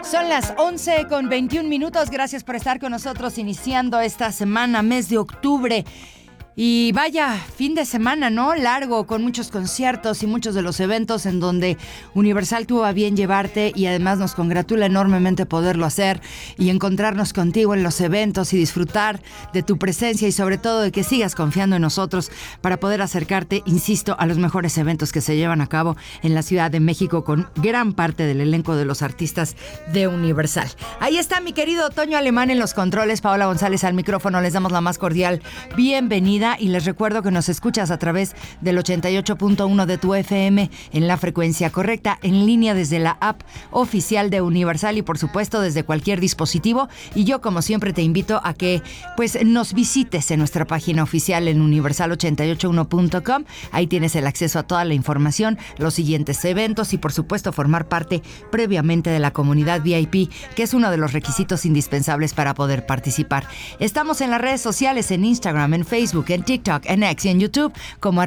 Son las 11:21. Gracias por estar con nosotros iniciando esta semana, mes de octubre. Y vaya, fin de semana, ¿no? Largo, con muchos conciertos y muchos de los eventos en donde Universal tuvo a bien llevarte, y además nos congratula enormemente poderlo hacer y encontrarnos contigo en los eventos y disfrutar de tu presencia y sobre todo de que sigas confiando en nosotros para poder acercarte, insisto, a los mejores eventos que se llevan a cabo en la Ciudad de México con gran parte del elenco de los artistas de Universal. Ahí está mi querido Toño Alemán en los controles, Paola González al micrófono. Les damos la más cordial bienvenida. Y les recuerdo que nos escuchas a través del 88.1 de tu FM en la frecuencia correcta, en línea desde la app oficial de Universal y por supuesto desde cualquier dispositivo. Y yo, como siempre, te invito a que pues nos visites en nuestra página oficial en universal881.com. Ahí tienes el acceso a toda la información, los siguientes eventos y por supuesto formar parte previamente de la comunidad VIP, que es uno de los requisitos indispensables para poder participar. Estamos en las redes sociales, en Instagram, en Facebook, en TikTok, en X y en YouTube como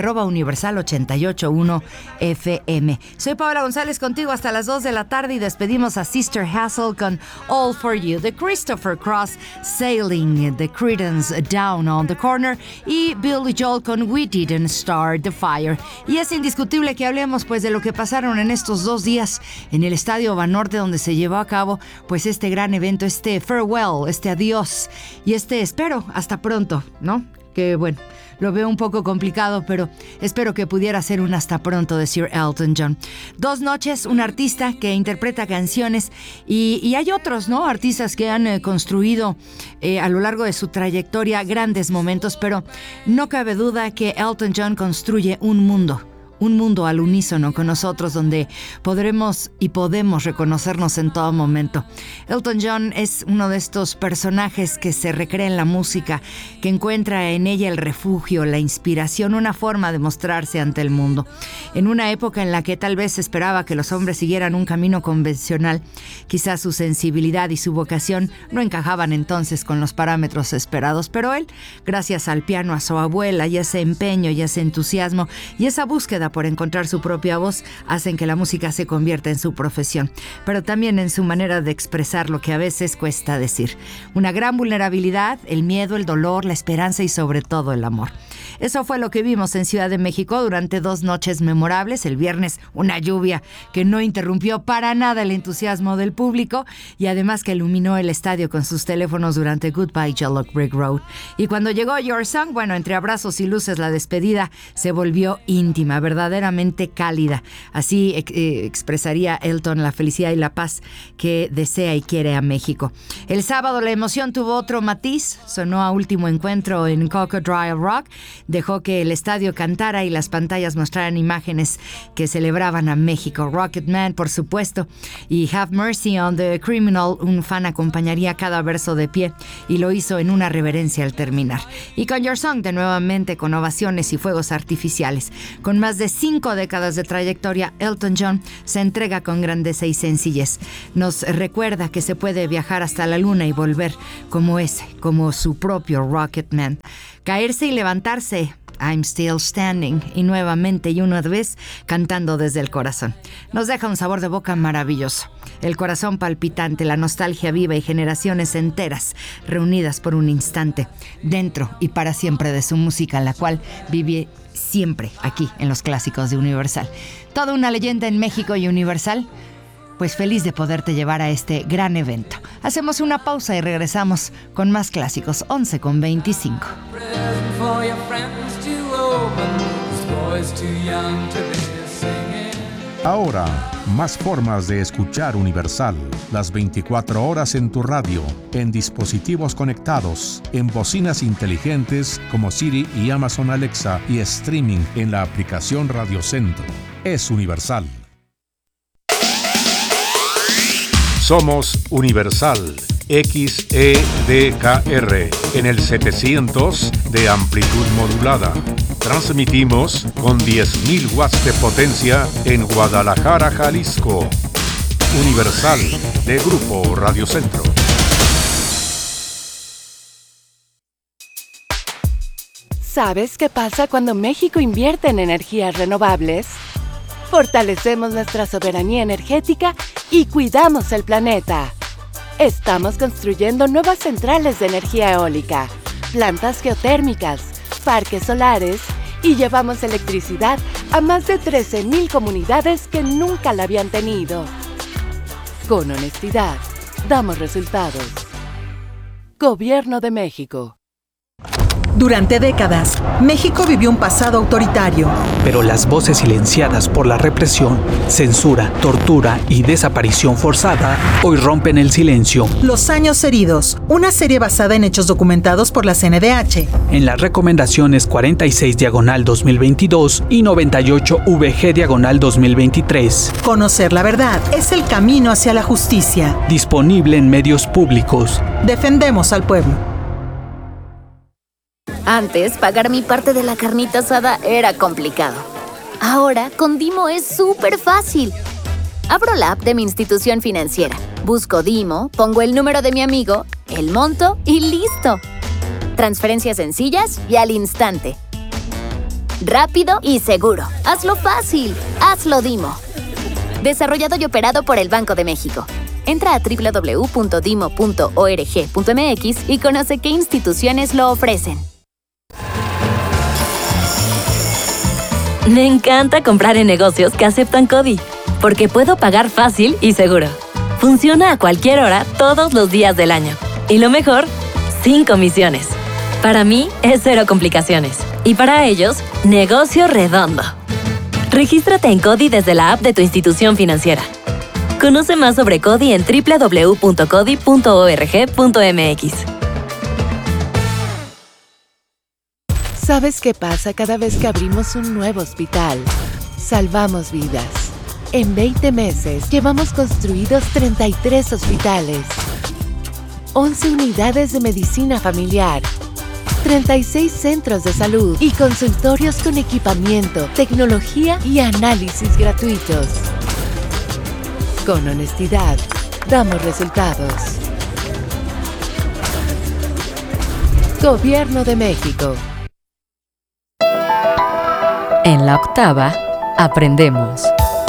@universal881FM. Soy Paola González contigo hasta las 2 de la tarde y despedimos a Sister Hassel con All For You, The Christopher Cross Sailing, The Creedence Down on the Corner y Billy Joel con We Didn't Start the Fire. Y es indiscutible que hablemos pues de lo que pasaron en estos 2 días en el Estadio Banorte, donde se llevó a cabo pues este gran evento, este farewell, este adiós y este espero hasta pronto, ¿no? Que bueno, lo veo un poco complicado, pero espero que pudiera ser un hasta pronto de Sir Elton John. 2 noches, un artista que interpreta canciones y hay otros, ¿no? Artistas que han construido a lo largo de su trayectoria grandes momentos, pero no cabe duda que Elton John construye un mundo al unísono con nosotros, donde podremos y podemos reconocernos en todo momento. Elton John es uno de estos personajes que se recrea en la música, que encuentra en ella el refugio, la inspiración, una forma de mostrarse ante el mundo. En una época en la que tal vez esperaba que los hombres siguieran un camino convencional, quizás su sensibilidad y su vocación no encajaban entonces con los parámetros esperados, pero él, gracias al piano, a su abuela y ese empeño y ese entusiasmo y esa búsqueda por encontrar su propia voz, hacen que la música se convierta en su profesión, pero también en su manera de expresar lo que a veces cuesta decir. Una gran vulnerabilidad, el miedo, el dolor, la esperanza y sobre todo el amor. Eso fue lo que vimos en Ciudad de México durante 2 noches memorables. El viernes, una lluvia que no interrumpió para nada el entusiasmo del público y además que iluminó el estadio con sus teléfonos durante Goodbye Yellow Brick Road. Y cuando llegó Your Song, bueno, entre abrazos y luces, la despedida se volvió íntima, verdaderamente cálida. Así expresaría Elton la felicidad y la paz que desea y quiere a México. El sábado la emoción tuvo otro matiz. Sonó a Último Encuentro en Cocodrilo Rock. Dejó que el estadio cantara y las pantallas mostraran imágenes que celebraban a México. Rocketman, por supuesto, y Have Mercy on the Criminal. Un fan acompañaría cada verso de pie y lo hizo en una reverencia al terminar. Y con Your Song, de nuevamente con ovaciones y fuegos artificiales. Con más de 5 décadas de trayectoria, Elton John se entrega con grandeza y sencillez. Nos recuerda que se puede viajar hasta la luna y volver como su propio Rocketman. Caerse y levantarse, I'm Still Standing, y nuevamente y una vez cantando desde el corazón. Nos deja un sabor de boca maravilloso. El corazón palpitante, la nostalgia viva y generaciones enteras reunidas por un instante dentro y para siempre de su música, la cual vive siempre aquí en los clásicos de Universal. Toda una leyenda en México y Universal, pues feliz de poderte llevar a este gran evento. Hacemos una pausa y regresamos con más clásicos. 11:25. Ahora, más formas de escuchar Universal. Las 24 horas en tu radio, en dispositivos conectados, en bocinas inteligentes como Siri y Amazon Alexa y streaming en la aplicación Radio Centro. Es Universal. Somos Universal XEDKR en el 700 de amplitud modulada. Transmitimos con 10.000 watts de potencia en Guadalajara, Jalisco. Universal de Grupo Radio Centro. ¿Sabes qué pasa cuando México invierte en energías renovables? fortalecemos nuestra soberanía energética y cuidamos el planeta. Estamos construyendo nuevas centrales de energía eólica, plantas geotérmicas, parques solares y llevamos electricidad a más de 13,000 comunidades que nunca la habían tenido. Con honestidad, damos resultados. Gobierno de México. Durante décadas, México vivió un pasado autoritario. Pero las voces silenciadas por la represión, censura, tortura y desaparición forzada hoy rompen el silencio. Los años heridos, una serie basada en hechos documentados por la CNDH. En las recomendaciones 46/2022 y 98/VG/2023. Conocer la verdad es el camino hacia la justicia. Disponible en medios públicos. Defendemos al pueblo. Antes, pagar mi parte de la carnita asada era complicado. Ahora, con Dimo es súper fácil. Abro la app de mi institución financiera, busco Dimo, pongo el número de mi amigo, el monto y listo. Transferencias sencillas y al instante. Rápido y seguro. Hazlo fácil. Hazlo Dimo. Desarrollado y operado por el Banco de México. Entra a www.dimo.org.mx y conoce qué instituciones lo ofrecen. Me encanta comprar en negocios que aceptan CODI, porque puedo pagar fácil y seguro. Funciona a cualquier hora, todos los días del año. Y lo mejor, sin comisiones. Para mí, es cero complicaciones. Y para ellos, negocio redondo. Regístrate en CODI desde la app de tu institución financiera. Conoce más sobre CODI en www.codi.org.mx. ¿Sabes qué pasa cada vez que abrimos un nuevo hospital? Salvamos vidas. En 20 meses llevamos construidos 33 hospitales, 11 unidades de medicina familiar, 36 centros de salud y consultorios con equipamiento, tecnología y análisis gratuitos. Con honestidad, damos resultados. Gobierno de México. En la octava, aprendemos.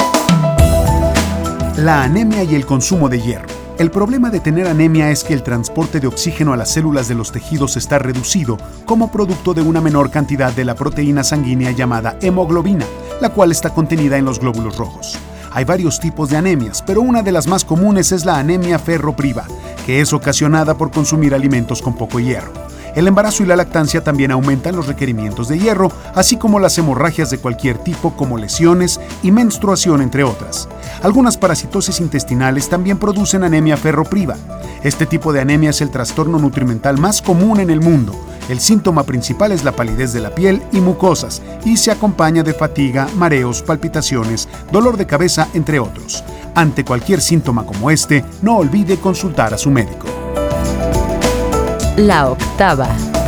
La anemia y el consumo de hierro. El problema de tener anemia es que el transporte de oxígeno a las células de los tejidos está reducido como producto de una menor cantidad de la proteína sanguínea llamada hemoglobina, la cual está contenida en los glóbulos rojos. Hay varios tipos de anemias, pero una de las más comunes es la anemia ferropriva, que es ocasionada por consumir alimentos con poco hierro. El embarazo y la lactancia también aumentan los requerimientos de hierro, así como las hemorragias de cualquier tipo como lesiones y menstruación, entre otras. Algunas parasitosis intestinales también producen anemia ferropriva. Este tipo de anemia es el trastorno nutrimental más común en el mundo. El síntoma principal es la palidez de la piel y mucosas, y se acompaña de fatiga, mareos, palpitaciones, dolor de cabeza, entre otros. Ante cualquier síntoma como este, no olvide consultar a su médico. La octava.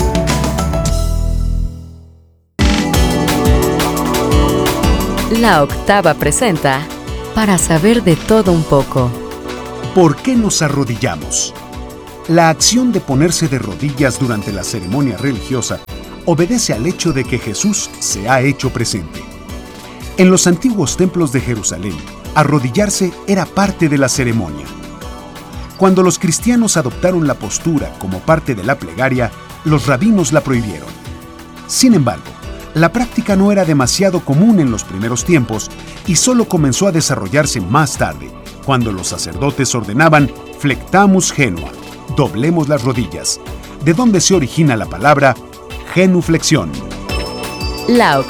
La octava presenta Para saber de todo un poco. ¿Por qué nos arrodillamos? La acción de ponerse de rodillas durante la ceremonia religiosa obedece al hecho de que Jesús se ha hecho presente. En los antiguos templos de Jerusalén, arrodillarse era parte de la ceremonia. Cuando los cristianos adoptaron la postura como parte de la plegaria, los rabinos la prohibieron. Sin embargo, la práctica no era demasiado común en los primeros tiempos y solo comenzó a desarrollarse más tarde, cuando los sacerdotes ordenaban flectamus genua, doblemos las rodillas, de donde se origina la palabra genuflexión. La